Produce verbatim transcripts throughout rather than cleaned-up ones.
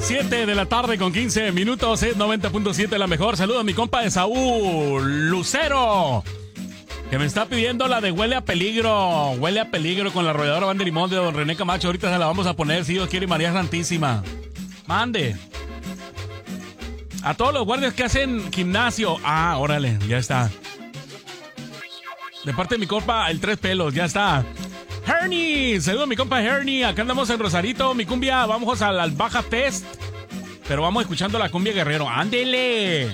siete de la tarde con quince minutos, es noventa punto siete la mejor. Saludos a mi compa de Saúl Lucero, que me está pidiendo la de Huele a Peligro. Huele a Peligro con la arrolladora Van de Limón de don René Camacho. Ahorita se la vamos a poner, si Dios quiere, María Santísima. Mande. A todos los guardias que hacen gimnasio. Ah, órale, ya está. De parte de mi compa, el Tres Pelos, ya está. Hernie, saludos a mi compa Hernie. Acá andamos en Rosarito, mi cumbia. Vamos al, al Baja Fest, pero vamos escuchando la cumbia Guerrero. ¡Ándele!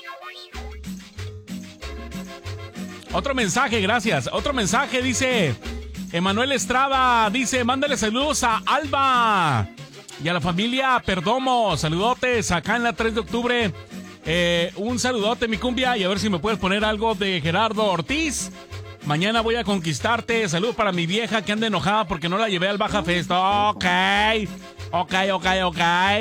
Otro mensaje, gracias. Otro mensaje, dice Emanuel Estrada. Dice, mándale saludos a Alba y a la familia Perdomo. Saludotes acá en la tres de octubre. Eh, un saludote, mi cumbia. Y a ver si me puedes poner algo de Gerardo Ortiz. Mañana voy a conquistarte. Saludos para mi vieja que anda enojada porque no la llevé al Baja Fest. Ok, ok, ok, ok.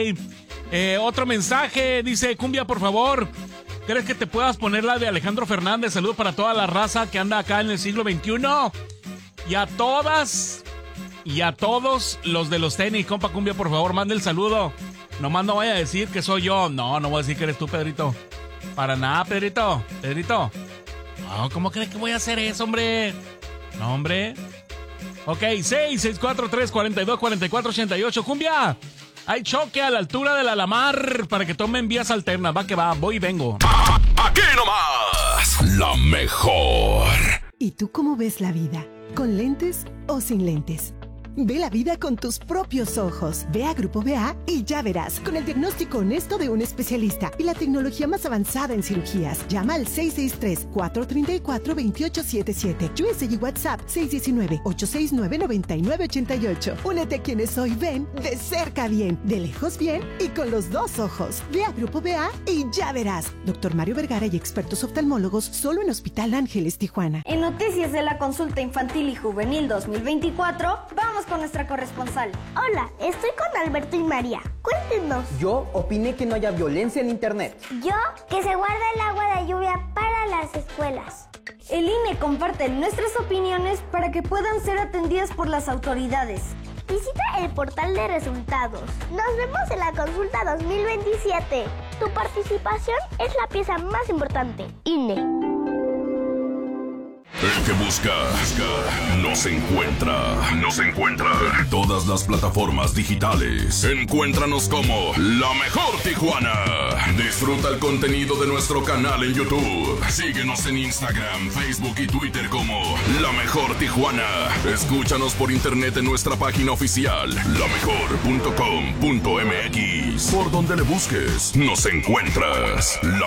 Eh, otro mensaje, dice, cumbia, por favor, ¿crees que te puedas poner la de Alejandro Fernández? Saludos para toda la raza que anda acá en el siglo veintiuno. Y a todas y a todos los de los tenis, compa cumbia, por favor, mande el saludo. Nomás no vaya a decir que soy yo. No, no voy a decir que eres tú, Pedrito. Para nada, Pedrito. Pedrito. No, ¿cómo crees que voy a hacer eso, hombre? No, hombre. Ok, seis seis cuatro tres, cuatro dos, cuatro cuatro, ocho ocho. Cumbia, hay choque a la altura de la Alamar para que tomen vías alternas. Va que va, voy y vengo. Aquí nomás, la mejor. ¿Y tú cómo ves la vida? ¿Con lentes o sin lentes? Ve la vida con tus propios ojos. Ve a Grupo B A y ya verás, con el diagnóstico honesto de un especialista y la tecnología más avanzada en cirugías. Llama al seis seis tres, cuatro tres cuatro, dos ocho siete siete. U S y WhatsApp seis uno nueve, ocho seis nueve, nueve nueve ocho ocho. Únete a quienes hoy ven de cerca bien, de lejos bien y con los dos ojos. Ve a Grupo B A y ya verás. Doctor Mario Vergara y expertos oftalmólogos solo en Hospital Ángeles, Tijuana. En noticias de la consulta infantil y juvenil dos mil veinticuatro, vamos con nuestra corresponsal. Hola, estoy con Alberto y María. Cuéntenos. Yo opiné que no haya violencia en internet. Yo, que se guarda el agua de lluvia para las escuelas. El I N E comparte nuestras opiniones para que puedan ser atendidas por las autoridades. Visita el portal de resultados. Nos vemos en la consulta dos mil veintisiete. Tu participación es la pieza más importante. I N E. El que busca, busca, no se encuentra, no se encuentra. En todas las plataformas digitales, encuéntranos como La Mejor Tijuana. Disfruta el contenido de nuestro canal en YouTube. Síguenos en Instagram, Facebook y Twitter como La Mejor Tijuana. Escúchanos por internet en nuestra página oficial, la mejor punto com punto m x. Por donde le busques, nos encuentras. La